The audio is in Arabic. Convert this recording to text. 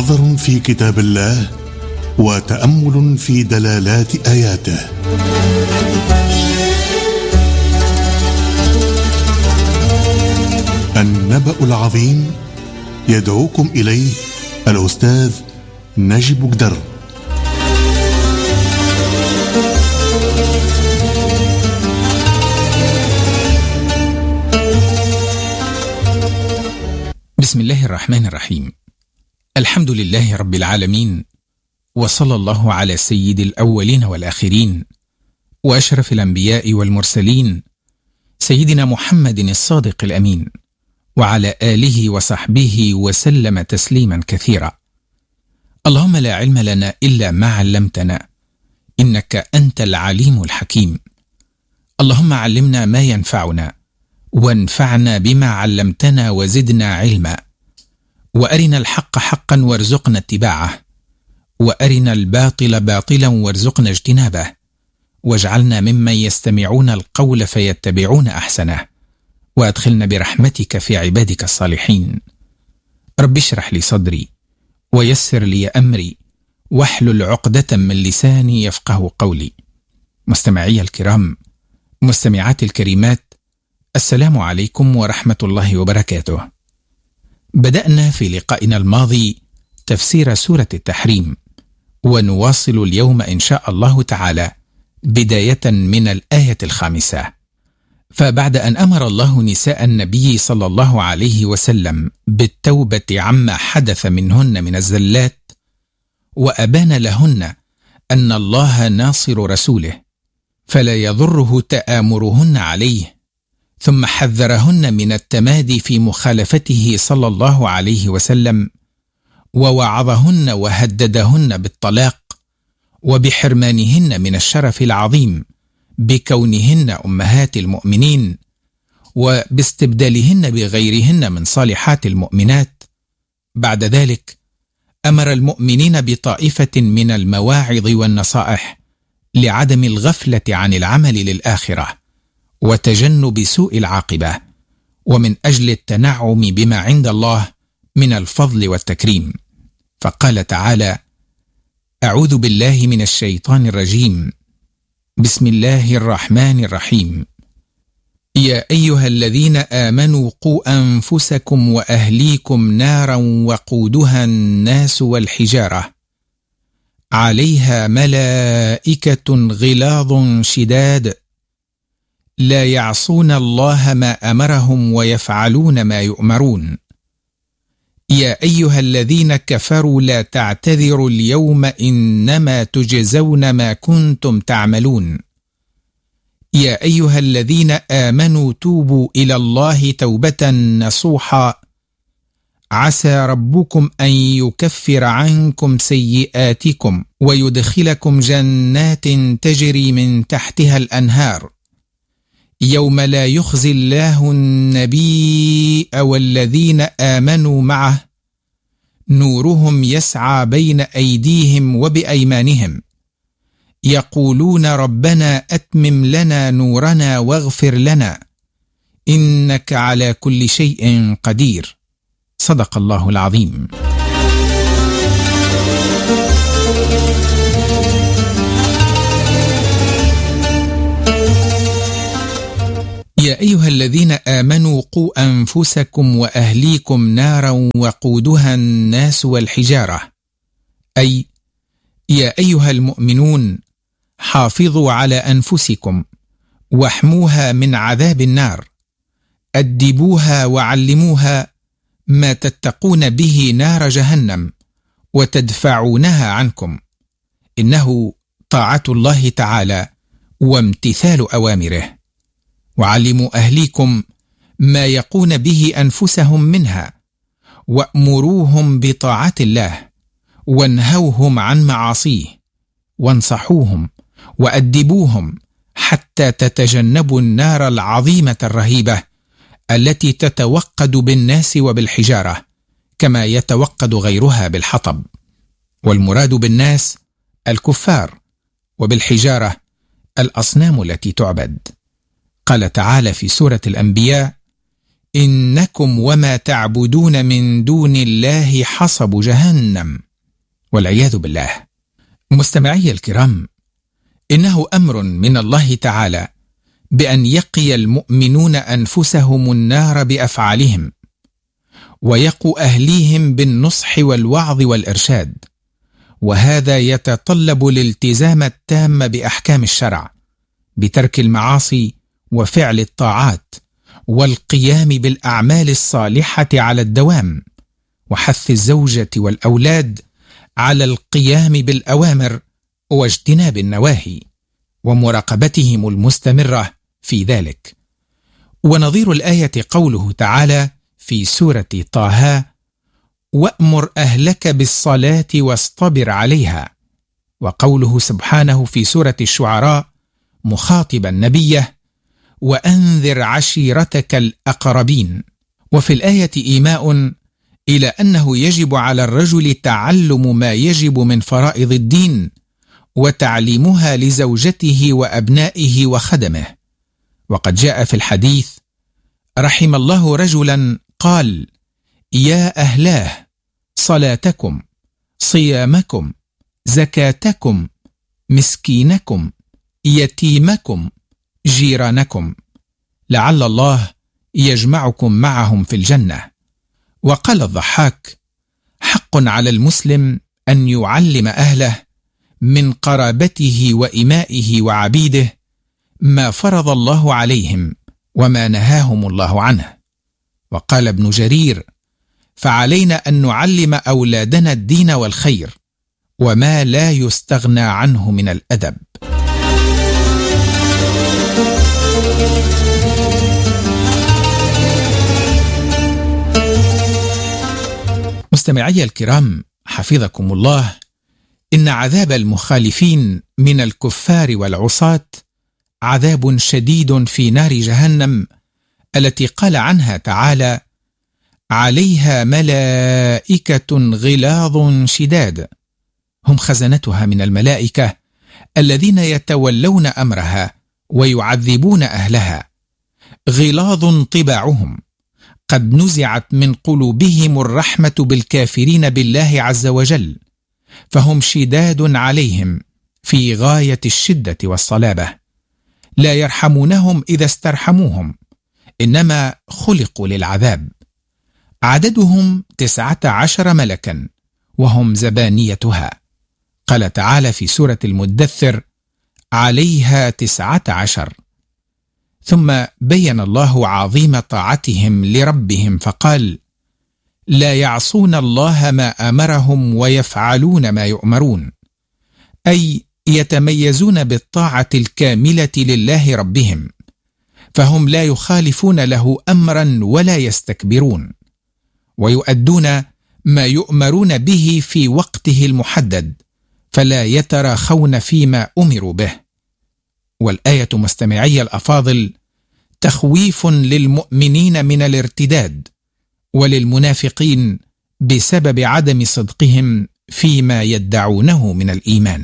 نظر في كتاب الله وتأمل في دلالات آياته. النبأ العظيم يدعوكم إليه الأستاذ ناجي بوقدر. بسم الله الرحمن الرحيم. الحمد لله رب العالمين، وصلى الله على سيد الأولين والآخرين وأشرف الأنبياء والمرسلين سيدنا محمد الصادق الأمين، وعلى آله وصحبه وسلم تسليما كثيرا. اللهم لا علم لنا إلا ما علمتنا، إنك أنت العليم الحكيم. اللهم علمنا ما ينفعنا، وانفعنا بما علمتنا، وزدنا علما، وأرنا الحق حقا وارزقنا اتباعه، وأرنا الباطل باطلا وارزقنا اجتنابه، واجعلنا ممن يستمعون القول فيتبعون أحسنه، وأدخلنا برحمتك في عبادك الصالحين. رب اشرح لي صدري ويسر لي أمري واحلل عقدة من لساني يفقه قولي. مستمعي الكرام، مستمعات الكريمات، السلام عليكم ورحمة الله وبركاته. بدأنا في لقائنا الماضي تفسير سورة التحريم، ونواصل اليوم إن شاء الله تعالى بداية من الآية 5. فبعد أن أمر الله نساء النبي صلى الله عليه وسلم بالتوبة عما حدث منهن من الزلات، وأبان لهن أن الله ناصر رسوله فلا يضره تآمرهن عليه، ثم حذرهن من التمادي في مخالفته صلى الله عليه وسلم، ووعظهن وهددهن بالطلاق وبحرمانهن من الشرف العظيم بكونهن أمهات المؤمنين، وباستبدالهن بغيرهن من صالحات المؤمنات. بعد ذلك أمر المؤمنين بطائفة من المواعظ والنصائح لعدم الغفلة عن العمل للآخرة وتجنب سوء العاقبة، ومن أجل التنعم بما عند الله من الفضل والتكريم. فقال تعالى: أعوذ بالله من الشيطان الرجيم، بسم الله الرحمن الرحيم. يا أيها الذين آمنوا قوا أنفسكم وأهليكم نارا وقودها الناس والحجارة عليها ملائكة غلاظ شداد لا يعصون الله ما أمرهم ويفعلون ما يؤمرون. يا أيها الذين كفروا لا تعتذروا اليوم إنما تجزون ما كنتم تعملون. يا أيها الذين آمنوا توبوا إلى الله توبة نصوحا عسى ربكم أن يكفر عنكم سيئاتكم ويدخلكم جنات تجري من تحتها الأنهار يوم لا يخزي الله النبي والذين آمنوا معه نورهم يسعى بين أيديهم وبأيمانهم يقولون ربنا أتمم لنا نورنا واغفر لنا إنك على كل شيء قدير. صدق الله العظيم. يا أيها الذين آمنوا قوا أنفسكم وأهليكم نارا وقودها الناس والحجارة، أي يا أيها المؤمنون حافظوا على أنفسكم واحموها من عذاب النار، أدبوها وعلموها ما تتقون به نار جهنم وتدفعونها عنكم، إنه طاعة الله تعالى وامتثال أوامره. وعلموا أهليكم ما يقون به أنفسهم منها، وأمروهم بطاعة الله، وانهوهم عن معاصيه، وانصحوهم وأدبوهم حتى تتجنبوا النار العظيمة الرهيبة التي تتوقد بالناس وبالحجارة كما يتوقد غيرها بالحطب. والمراد بالناس الكفار، وبالحجارة الأصنام التي تعبد. قال تعالى في سورة الأنبياء: إنكم وما تعبدون من دون الله حصب جهنم، والعياذ بالله. مستمعي الكرام، إنه أمر من الله تعالى بأن يقي المؤمنون أنفسهم النار بأفعالهم، ويقوا أهليهم بالنصح والوعظ والإرشاد، وهذا يتطلب الالتزام التام بأحكام الشرع، بترك المعاصي وفعل الطاعات، والقيام بالأعمال الصالحة على الدوام، وحث الزوجة والأولاد على القيام بالأوامر واجتناب النواهي، ومراقبتهم المستمرة في ذلك. ونظير الآية قوله تعالى في سورة طه: وأمر أهلك بالصلاة واصطبر عليها، وقوله سبحانه في سورة الشعراء مخاطبا نبيه: وأنذر عشيرتك الأقربين. وفي الآية إيماء إلى أنه يجب على الرجل تعلم ما يجب من فرائض الدين، وتعليمها لزوجته وأبنائه وخدمه. وقد جاء في الحديث: رحم الله رجلا قال: يا أهلاه، صلاتكم، صيامكم، زكاتكم، مسكينكم، يتيمكم، جيرانكم، لعل الله يجمعكم معهم في الجنة. وقال الضحاك: حق على المسلم أن يعلم أهله من قرابته وإمائه وعبيده ما فرض الله عليهم وما نهاهم الله عنه. وقال ابن جرير: فعلينا أن نعلم أولادنا الدين والخير وما لا يستغنى عنه من الأدب. مستمعي الكرام، حفظكم الله، إن عذاب المخالفين من الكفار والعصاة عذاب شديد في نار جهنم، التي قال عنها تعالى: عليها ملائكة غلاظ شداد، هم خزنتها من الملائكة الذين يتولون أمرها ويعذبون أهلها، غلاظ طباعهم، قد نزعت من قلوبهم الرحمة بالكافرين بالله عز وجل، فهم شداد عليهم في غاية الشدة والصلابة، لا يرحمونهم إذا استرحموهم، إنما خلقوا للعذاب. عددهم 19 ملكا، وهم زبانيتها. قال تعالى في سورة المدثر: عليها 19. ثم بين الله عظيم طاعتهم لربهم فقال: لا يعصون الله ما أمرهم ويفعلون ما يؤمرون، أي يتميزون بالطاعة الكاملة لله ربهم، فهم لا يخالفون له أمرا ولا يستكبرون، ويؤدون ما يؤمرون به في وقته المحدد، فلا يتراخون فيما أمروا به. والآية مستمعي الأفاضل تخويف للمؤمنين من الارتداد، وللمنافقين بسبب عدم صدقهم فيما يدعونه من الإيمان.